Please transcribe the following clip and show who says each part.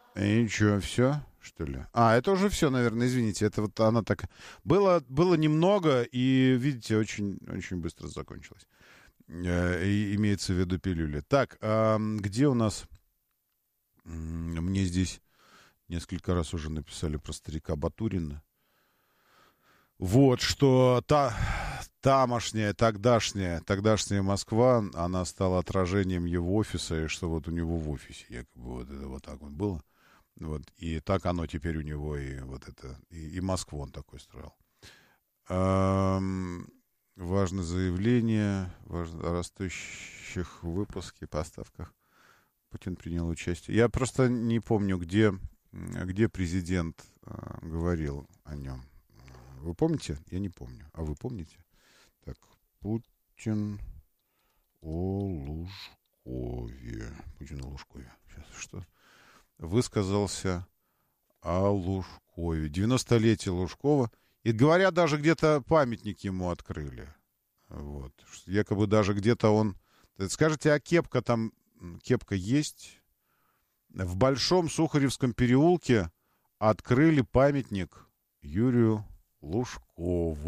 Speaker 1: И ничего, все, что ли? А, это уже все, наверное, извините. Это вот она так... Было немного, и, видите, очень, очень быстро закончилось. И имеется в виду пилюли. Так, где у нас... Мне здесь несколько раз уже написали про старика Батурина. Вот, что тогдашняя Москва, она стала отражением его офиса, и что вот у него в офисе якобы вот это вот так вот было. Вот, и так оно теперь у него и вот это, и Москву он такой строил. Важное заявление о растущих в выпуске, поставках. Путин принял участие. Я просто не помню, где президент говорил о нем. Вы помните? Я не помню. А вы помните? Так, Путин о Лужкове. Путин о Лужкове. Сейчас что? Высказался о Лужкове. 90-летие Лужкова. И говорят, даже где-то памятник ему открыли. Вот. Якобы даже где-то он... Скажите, а кепка там... Кепка есть? В Большом Сухаревском переулке открыли памятник Юрию Лужкову.